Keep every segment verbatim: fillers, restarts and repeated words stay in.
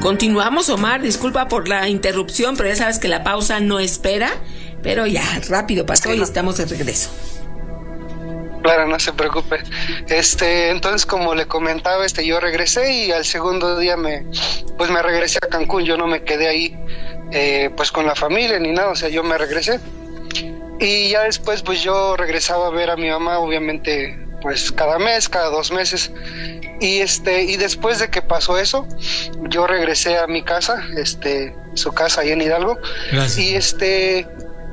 Continuamos, Omar, disculpa por la interrupción, pero ya sabes que la pausa no espera, pero ya, rápido pasó y estamos de regreso. Claro, no se preocupe. Este, entonces, como le comentaba, este, yo regresé y al segundo día me, pues me regresé a Cancún. Yo no me quedé ahí, eh, pues con la familia ni nada. O sea, yo me regresé y ya después, pues yo regresaba a ver a mi mamá, obviamente, pues cada mes, cada dos meses. Y este, y después de que pasó eso, yo regresé a mi casa, este, su casa ahí en Hidalgo. Gracias. Y este.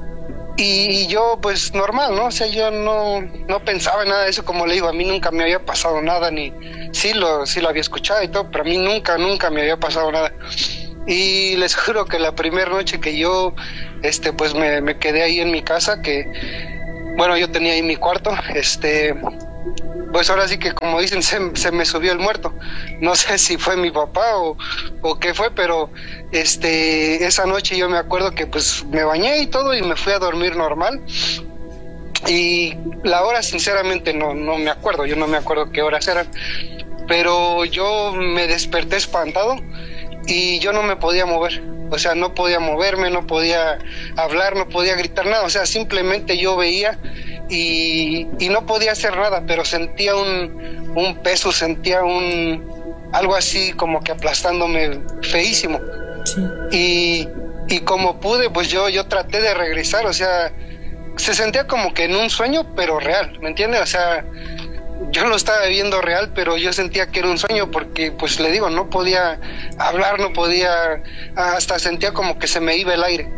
Y yo, pues, normal, ¿no? O sea, yo no, no pensaba en nada de eso, como le digo, a mí nunca me había pasado nada, ni, sí lo, sí lo había escuchado y todo, pero a mí nunca, nunca me había pasado nada. Y les juro que la primera noche que yo, este, pues, me, me quedé ahí en mi casa, que, bueno, yo tenía ahí mi cuarto, este, pues ahora sí que, como dicen, se, se me subió el muerto. No sé si fue mi papá o, o qué fue, pero este esa noche yo me acuerdo que pues me bañé y todo y me fui a dormir normal. Y la hora sinceramente no, no me acuerdo, yo no me acuerdo qué horas eran, pero yo me desperté espantado y yo no me podía mover. O sea, no podía moverme, no podía hablar, no podía gritar nada. O sea, simplemente yo veía y, y no podía hacer nada, pero sentía un, un peso, sentía un algo así como que aplastándome feísimo. Sí. Y, y como pude, pues yo, yo traté de regresar. O sea, se sentía como que en un sueño, pero real, ¿me entiendes? O sea, yo lo estaba viendo real, pero yo sentía que era un sueño porque, pues le digo, no podía hablar, no podía, hasta sentía como que se me iba el aire.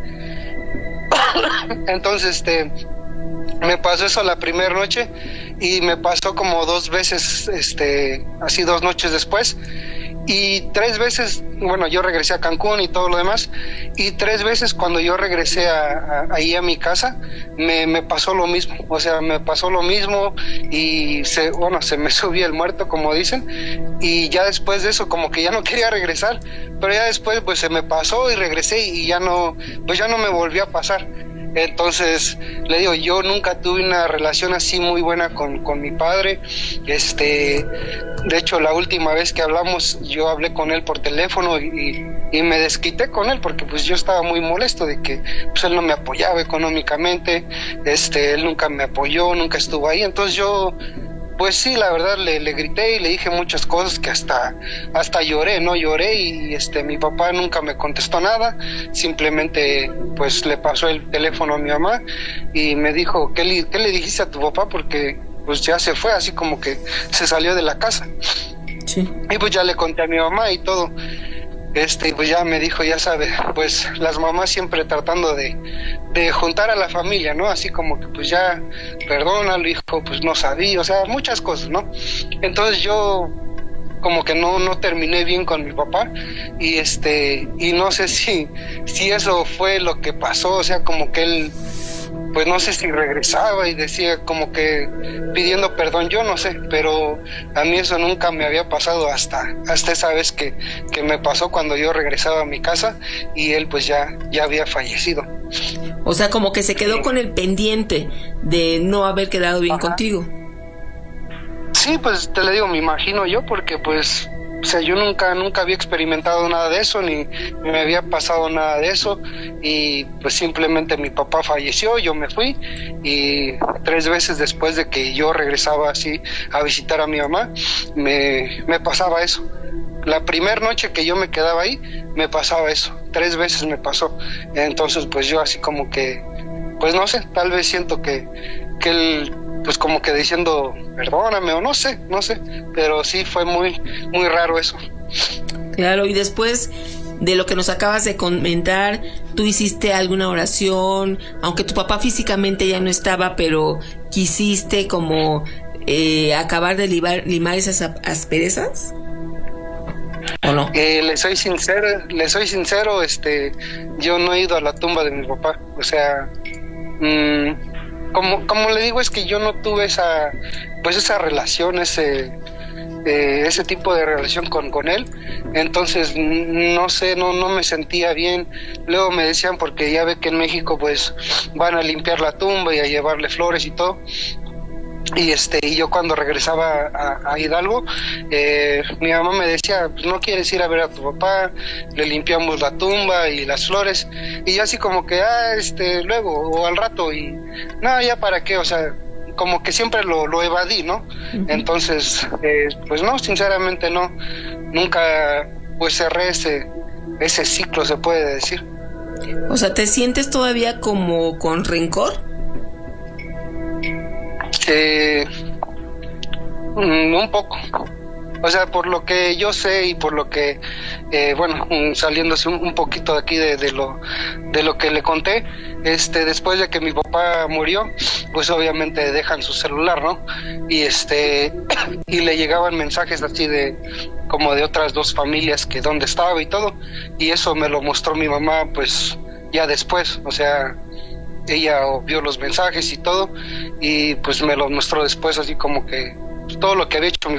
Entonces, este, me pasó eso la primera noche y me pasó como dos veces, este, así dos noches después. Y tres veces, bueno, yo regresé a Cancún y todo lo demás, y tres veces cuando yo regresé a, a, ahí a mi casa, me, me pasó lo mismo, o sea, me pasó lo mismo y se, bueno, se me subió el muerto, como dicen, y ya después de eso como que ya no quería regresar, pero ya después pues se me pasó y regresé y ya no, pues ya no me volvió a pasar. Entonces, le digo, yo nunca tuve una relación así muy buena con, con mi padre. Este, de hecho, la última vez que hablamos, yo hablé con él por teléfono y, y me desquité con él porque pues yo estaba muy molesto de que pues él no me apoyaba económicamente, este, él nunca me apoyó, nunca estuvo ahí. Entonces yo, pues sí, la verdad le, le grité y le dije muchas cosas que hasta hasta lloré, ¿no? Lloré y este mi papá nunca me contestó nada, simplemente pues le pasó el teléfono a mi mamá y me dijo, ¿qué le, qué le dijiste a tu papá? Porque pues ya se fue, así como que se salió de la casa. Sí. Y pues ya le conté a mi mamá y todo. Este, pues ya me dijo, ya sabe, pues las mamás siempre tratando de, de juntar a la familia, ¿no? Así como que pues ya, perdónalo, hijo, pues no sabía, o sea, muchas cosas, ¿no? Entonces yo como que no, no terminé bien con mi papá y este, y no sé si, si eso fue lo que pasó, o sea, como que él, pues no sé si regresaba y decía como que pidiendo perdón, yo no sé, pero a mí eso nunca me había pasado hasta hasta esa vez que, que me pasó cuando yo regresaba a mi casa y él pues ya, ya había fallecido. O sea, como que se quedó con el pendiente de no haber quedado bien. Ajá. Contigo. Sí, pues te le digo, me imagino yo, porque pues, o sea, yo nunca, nunca había experimentado nada de eso, ni me había pasado nada de eso, y pues simplemente mi papá falleció, yo me fui, y tres veces después de que yo regresaba así a visitar a mi mamá, me, me pasaba eso. La primera noche que yo me quedaba ahí, me pasaba eso, tres veces me pasó. Entonces pues yo así como que, pues no sé, tal vez siento que, que él, pues como que diciendo perdóname o no sé, no sé, pero sí fue muy, muy raro eso. Claro, y después de lo que nos acabas de comentar, ¿tú hiciste alguna oración? Aunque tu papá físicamente ya no estaba, pero ¿quisiste como eh, acabar de limar, limar esas asperezas? ¿O no? Eh, le soy sincero, le soy sincero, este, yo no he ido a la tumba de mi papá, o sea, mmm, como, como le digo, es que yo no tuve esa, pues esa relación, ese, eh, ese tipo de relación con, con él, entonces no sé, no, no me sentía bien. Luego me decían, porque ya ve que en México pues van a limpiar la tumba y a llevarle flores y todo, Y este y yo cuando regresaba a, a Hidalgo, eh, mi mamá me decía, pues no quieres ir a ver a tu papá, le limpiamos la tumba y las flores, y yo así como que, ah, este, luego, o al rato, y no, ya para qué, o sea, como que siempre lo, lo evadí, ¿no? Uh-huh. Entonces, eh, pues no, sinceramente no, nunca pues cerré ese, ese ciclo, se puede decir. O sea, ¿te sientes todavía como con rencor? Eh, un poco, o sea, por lo que yo sé y por lo que, eh, bueno, saliéndose un, un poquito de aquí de, de lo de lo que le conté, este, después de que mi papá murió, pues obviamente dejan su celular, ¿no? Y este, y le llegaban mensajes así de, como de otras dos familias que dónde estaba y todo, y eso me lo mostró mi mamá, pues, ya después, o sea, ella vio los mensajes y todo, y pues me lo mostró después, así como que todo lo que había hecho mi